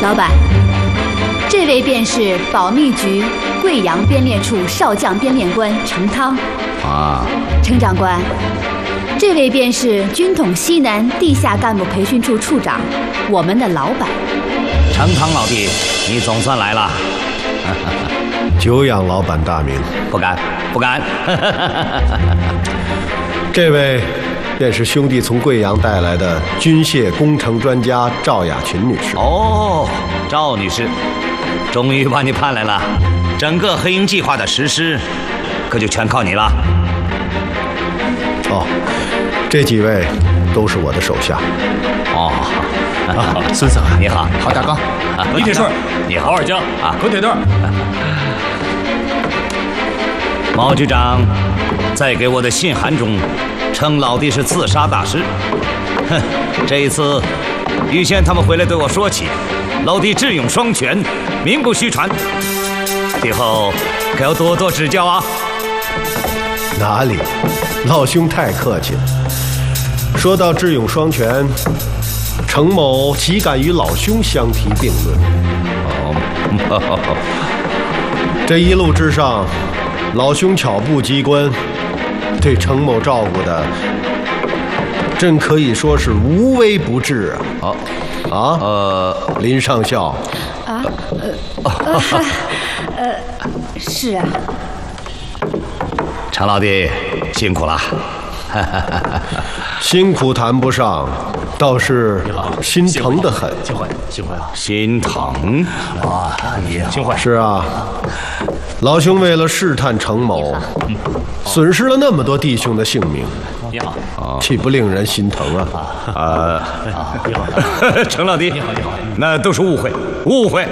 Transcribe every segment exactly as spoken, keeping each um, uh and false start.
老板，这位便是保密局贵阳编练处少将编练官程汤。 啊， 程长官，这位便是军统西南地下干部培训处处长，我们的老板。 程汤老弟，你总算来了。 久仰老板大名。 不敢，不敢。 这位便是兄弟从贵阳带来的军械工程专家赵雅群女士。 哦，赵女士，终于把你盼来了。整个黑鹰计划的实施，可就全靠你了。 哦，这几位都是我的手下。 哦， 啊，孙子你好， 郝大刚，李铁顺， 你好， 郝二将啊，滚铁队。 毛局长在给我的信函中称老弟是自杀大师。哼，这一次预先他们回来对我说起，老弟智勇双全，名不虚传，以后可要多多指教啊。 哪里，老兄太客气了。说到智勇双全，程某岂敢与老兄相提并论？ 哦， 这一路之上，老兄巧布机关，对程某照顾的，真可以说是无微不至啊！啊，呃，林上校， 啊，呃，呃，呃，是啊。 程老弟辛苦了。 辛苦谈不上，倒是心疼得很。 幸会，幸会啊！ 心疼啊，你幸会。 是啊，老兄为了试探程某，损失了那么多弟兄的性命， 你好， 岂不令人心疼啊？ 啊， 你好， 程老弟， 你好，你好， 那都是误会，误会。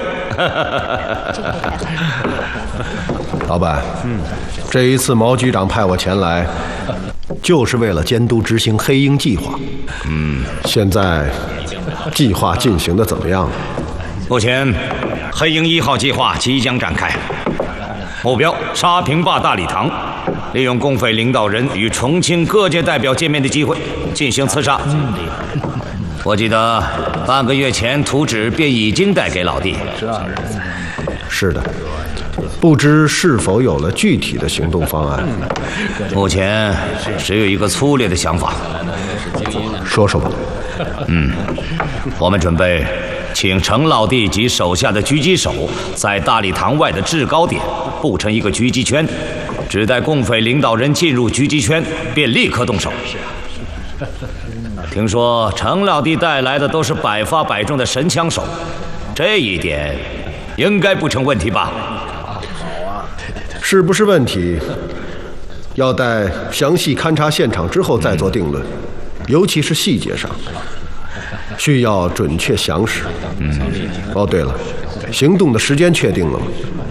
老板，嗯，这一次毛局长派我前来，就是为了监督执行黑鹰计划。嗯，现在计划进行的怎么样？ 目前，黑鹰一号计划即将展开，目标沙坪坝大礼堂，利用共匪领导人与重庆各界代表见面的机会进行刺杀。我记得半个月前图纸便已经带给老弟。 是啊， 是的，不知是否有了具体的行动方案？ 目前只有一个粗略的想法。 说说吧。 嗯，我们准备请程老弟及手下的狙击手在大礼堂外的制高点布成一个狙击圈，只待共匪领导人进入狙击圈，便立刻动手。听说程老弟带来的都是百发百中的神枪手，这一点应该不成问题吧？ 是不是问题，要待详细勘察现场之后再做定论，尤其是细节上，需要准确详实。嗯。哦，对了，行动的时间确定了吗？